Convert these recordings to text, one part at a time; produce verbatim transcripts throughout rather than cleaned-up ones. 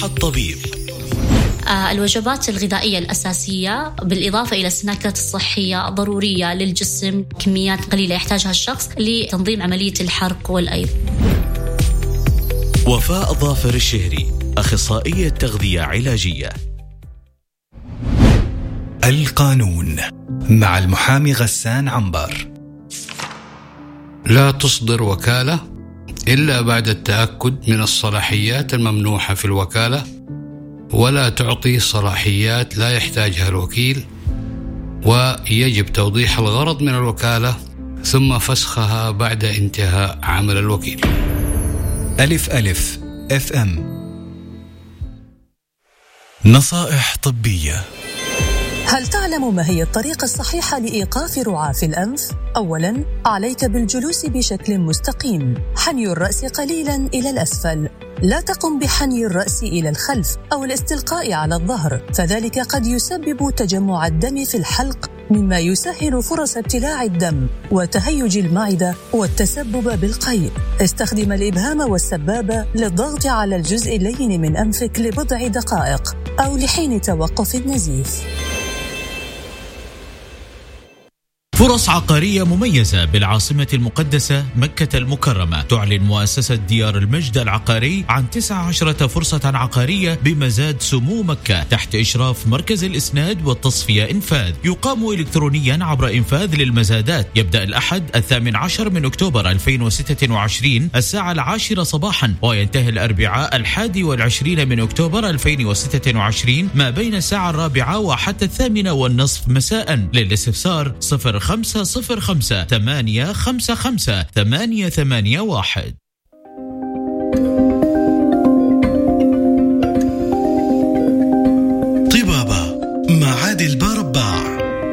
نصيحة طبيب. الوجبات الغذائية الأساسية بالإضافة إلى السناكات الصحية ضرورية للجسم، كميات قليلة يحتاجها الشخص لتنظيم عملية الحرق والأيض. وفاء ظافر الشهري، أخصائية تغذية علاجية. القانون مع المحامي غسان عنبر. لا تصدر وكالة إلا بعد التأكد من الصلاحيات الممنوحة في الوكالة، ولا تعطي صلاحيات لا يحتاجها الوكيل، ويجب توضيح الغرض من الوكالة ثم فسخها بعد انتهاء عمل الوكيل. ألف ألف اف ام. نصائح طبية. هل تعلم ما هي الطريقة الصحيحة لإيقاف رعاف الأنف؟ أولاً، عليك بالجلوس بشكل مستقيم، حني الرأس قليلاً إلى الأسفل، لا تقم بحني الرأس إلى الخلف أو الاستلقاء على الظهر، فذلك قد يسبب تجمع الدم في الحلق مما يسهل فرص ابتلاع الدم وتهيج المعدة والتسبب بالقيء. استخدم الإبهام والسبابة للضغط على الجزء اللين من أنفك لبضع دقائق أو لحين توقف النزيف. فرص عقارية مميزة بالعاصمة المقدسة مكة المكرمة. تعلن مؤسسة ديار المجد العقاري عن تسع عشرة فرصة عقارية بمزاد سمو مكة تحت إشراف مركز الإسناد والتصفية إنفاذ. يقام إلكترونيا عبر إنفاذ للمزادات. يبدأ الأحد الثامن عشر من أكتوبر ألفين وستة وعشرين الساعة العاشرة صباحا، وينتهي الأربعاء الحادي والعشرين من أكتوبر ألفين وستة وعشرين ما بين الساعة الرابعة وحتى الثامنة والنصف مساء. للاستفسار صفر خمسة صفر خمسة ثمانية خمسة خمسة ثمانية ثمانية واحد. طبابة مع عادل بارباع.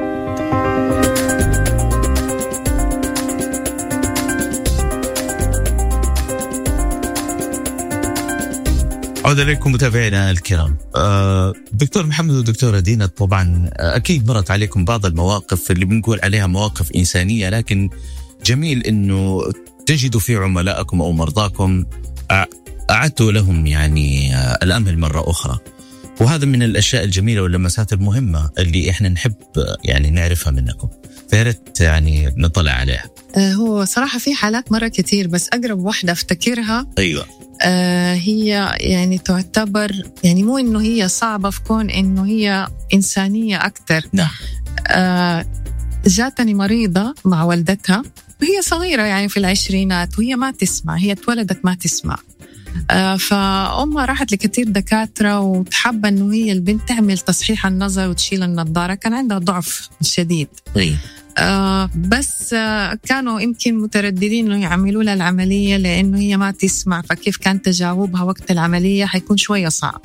عودة إليكم متابعينا الكرام. آه دكتور محمد ودكتورة دينا، طبعا أكيد مرت عليكم بعض المواقف اللي بنقول عليها مواقف إنسانية، لكن جميل إنه تجدوا في عملائكم أو مرضاكم أعدتوا لهم يعني الأمل مرة أخرى، وهذا من الأشياء الجميلة واللمسات المهمة اللي إحنا نحب يعني نعرفها منكم، فياريت يعني نطلع عليها. هو صراحة في حالات مرة كتير، بس أقرب واحدة أفتكرها أيوة آه هي يعني تعتبر يعني مو إنه هي صعبة في كون إنه هي إنسانية أكتر. نعم. آه جاتني مريضة مع والدتها وهي صغيرة يعني في العشرينات، وهي ما تسمع، هي اتولدت ما تسمع. آه فأمها راحت لكثير دكاترة وتحب إنه هي البنت تعمل تصحيح النظر وتشيل النظارة، كان عندها ضعف شديد. أي. آه بس آه كانوا يمكن مترددين إنه يعملوا لها العملية لأنه هي ما تسمع، فكيف كان تجاوبها وقت العملية حيكون شوية صعب.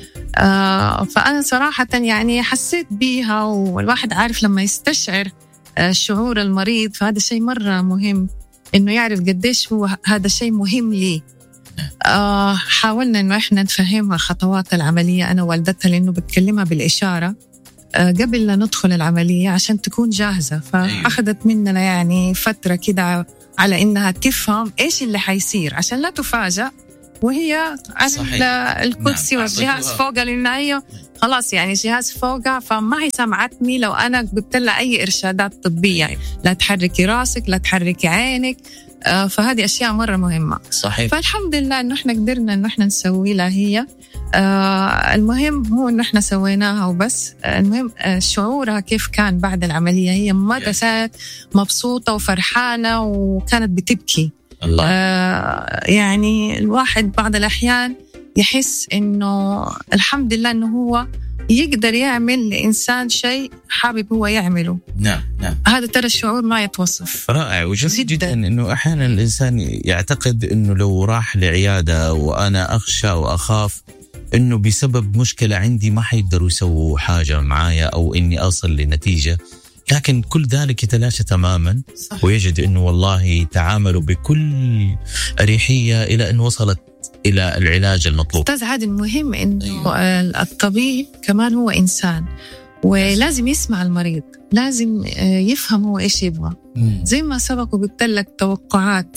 آه فأنا صراحة يعني حسيت بيها، والواحد عارف لما يستشعر آه شعور المريض، فهذا شيء مرة مهم إنه يعرف قديش هو هذا شيء مهم لي. آه حاولنا إنه إحنا نفهمها خطوات العملية أنا والدتها، لأنه بتكلمها بالإشارة قبل لا ندخل العملية عشان تكون جاهزة. فأخذت مننا يعني فترة كده على إنها تفهم إيش اللي حيصير عشان لا تفاجأ وهي على الكرسي. نعم. والجهاز فوقها، لأن هي خلاص يعني جهاز فوقها، فما هي سمعتني لو أنا قلت لها أي إرشادات طبية، يعني لا تحركي راسك، لا تحركي عينك. آه فهذه أشياء مرة مهمة. صحيح. فالحمد لله إنه إحنا قدرنا إنه إحنا نسوي لها هي. آه المهم هو إنه إحنا سويناها وبس. آه المهم آه شعورها كيف كان بعد العملية، هي مرة كانت مبسوطة وفرحانة وكانت بتبكي. الله. آه يعني الواحد بعض الأحيان يحس إنه الحمد لله إنه هو يقدر يعمل لإنسان شيء حابب هو يعمله. نعم نعم. هذا ترى الشعور ما يتوصف. رائع وجميل جدا. إنه أحيانا الإنسان يعتقد إنه لو راح لعيادة وأنا أخشى وأخاف إنه بسبب مشكلة عندي ما حيقدروا يسووا حاجة معايا أو إني أصل لنتيجة، لكن كل ذلك يتلاشى تماما. صح. ويجد إنه والله تعاملوا بكل أريحية إلى أن وصلت إلى العلاج المطلوب. أستاذ عادل، المهم إنه أيوة. الطبيب كمان هو إنسان ولازم يسمع المريض، لازم يفهم هو إيش يبغى. زي ما سبق وقلت لك توقعات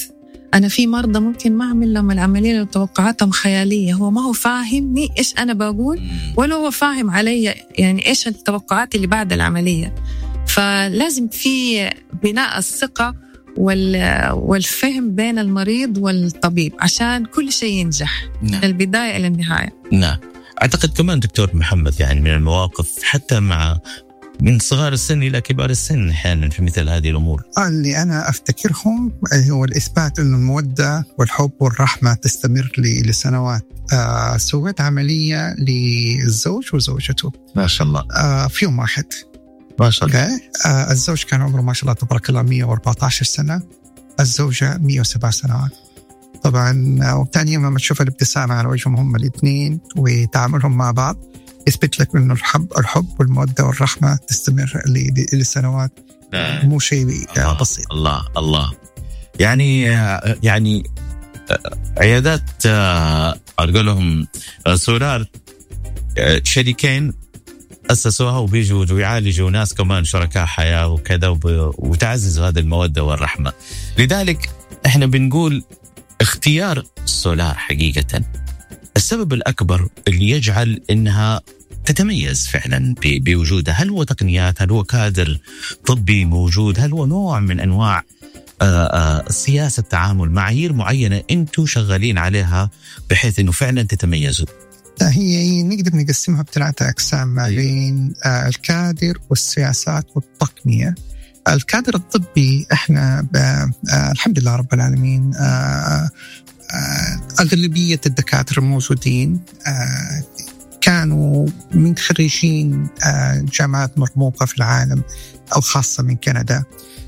أنا في مرضى ممكن ما أعمل لهم العملية لو توقعاتهم خيالية، هو ما هو فاهمني إيش أنا بقول ولا هو فاهم علي يعني إيش التوقعات اللي بعد العملية. فلازم في بناء الثقة والفهم بين المريض والطبيب عشان كل شيء ينجح من البداية إلى النهاية. نعم. أعتقد كمان دكتور محمد يعني من المواقف حتى مع من صغار السن إلى كبار السن أحيانا في مثل هذه الأمور اللي أنا أفتكرهم هو الإثبات أن المودة والحب والرحمة تستمر لسنوات. آه سويت عملية للزوج وزوجته ما شاء الله آه في يوم واحد ما شاء الله. آه الزوج كان عمره ما شاء الله تبارك الله مية وأربعة عشر سنة، الزوجة مية وسبع سنوات. طبعا وثاني يوم لما تشوف الابتسامة على وجههم هم الاثنين وتعاملهم مع بعض يثبت لك إنه الحب الحب والمودة والرحمة تستمر لسنوات. مو شيء بسيط. الله الله. يعني يعني عيادات أقول لهم سولار شريكين أسسوها وبيجوا ويعالجوا ناس كمان شركاء حياة وكذا وتعززوا هذا المودة والرحمة. لذلك إحنا بنقول اختيار السولار حقيقة السبب الأكبر اللي يجعل إنها تتميز فعلا بوجودها، هل هو تقنيات، هل هو كادر طبي موجود، هل هو نوع من أنواع سياسة تعامل، معايير معينة أنتوا شغالين عليها بحيث إنه فعلا تتميزوا؟ هي نقدر نقسمها بثلاثة أقسام ما بين الكادر والسياسات والتقنية. الكادر الطبي إحنا الحمد لله رب العالمين أغلبية الدكاترة الموجودين كانوا من خريجين جامعات مرموقة في العالم أو خاصة من كندا.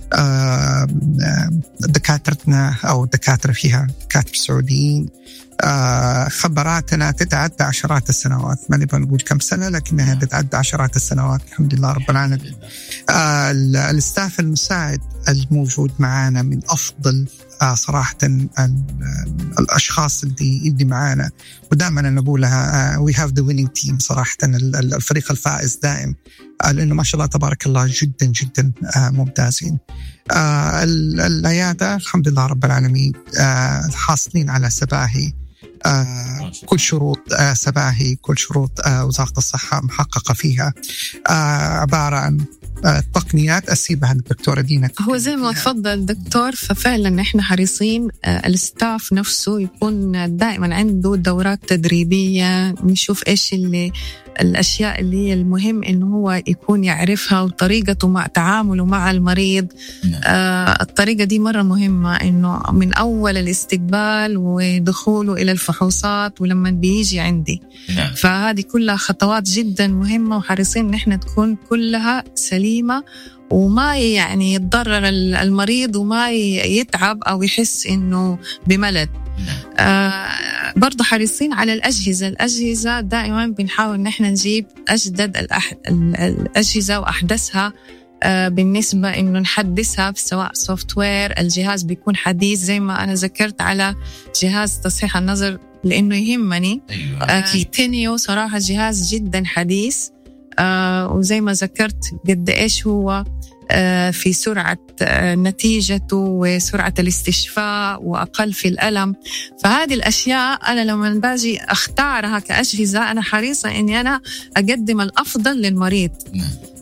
دكاترتنا أو دكاترة فيها دكاترة سعوديين خبراتنا تتعدى عشرات السنوات، ما نبغى نقول كم سنة لكنها تتعدى عشرات السنوات الحمد لله رب العالمين. الاستاف المساعد الموجود معانا من أفضل صراحة الأشخاص اللي اللي معانا، ودائما أنا بقولها we have the winning team صراحة، الفريق الفائز دائم لأنه ما شاء الله تبارك الله جدا جدا ممتازين. العيادة الحمد لله رب العالمين حاصلين على سباهي، آه كل شروط آه سباهي، كل شروط آه وزارة الصحة محققة فيها. آه عبارة عن آه تقنيات أسيبها الدكتورة دينا. هو زي ما تفضل دكتور، ففعلا إحنا حريصين آه الاستاف نفسه يكون دائما عنده دورات تدريبية، نشوف إيش اللي الأشياء اللي هي المهم إنه هو يكون يعرفها، وطريقته مع تعامله مع المريض. آه الطريقة دي مرة مهمة، إنه من أول الاستقبال ودخوله إلى الفحوصات ولما بيجي عندي. فهذه كلها خطوات جدا مهمة، وحريصين إن إحنا تكون كلها سليمة وما يعني يتضرر المريض وما يتعب أو يحس إنه بملل. آه برضو حريصين على الأجهزة الأجهزة دائما بنحاول إن احنا نجيب أجدد الأح... الأجهزة وأحدثها. آه بالنسبة إنه نحدثها سواء سوفت وير، الجهاز بيكون حديث زي ما أنا ذكرت على جهاز تصحيح النظر لأنه يهمني. آه تينيو صراحة جهاز جدا حديث، آه وزي ما ذكرت قد إيش هو في سرعة نتيجته وسرعة الاستشفاء وأقل في الألم. فهذه الأشياء أنا لما باجي أختارها كأجهزة أنا حريصة أني أنا أقدم الأفضل للمريض.